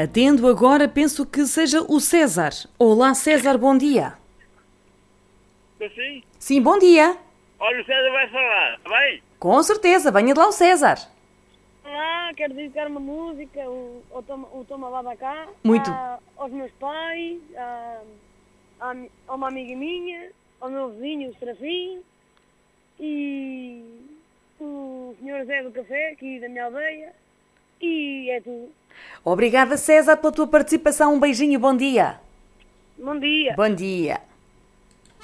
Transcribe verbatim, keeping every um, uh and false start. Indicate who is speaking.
Speaker 1: Atendo agora, penso que seja o César. Olá, César, bom dia.
Speaker 2: Sim?
Speaker 1: Sim, bom dia.
Speaker 2: Olha, o César vai falar, está bem?
Speaker 1: Com certeza, venha de lá o César.
Speaker 3: Olá, quero dedicar uma música, o, o, Toma, o Toma Lá da Cá,
Speaker 1: Muito.
Speaker 3: a- aos meus pais, a, a, a uma amiga minha, ao meu vizinho, o Serafim, e o senhor Zé do Café, aqui da minha aldeia, e é tudo.
Speaker 1: Obrigada, César, pela tua participação. Um beijinho e bom dia.
Speaker 3: Bom dia.
Speaker 1: Bom dia.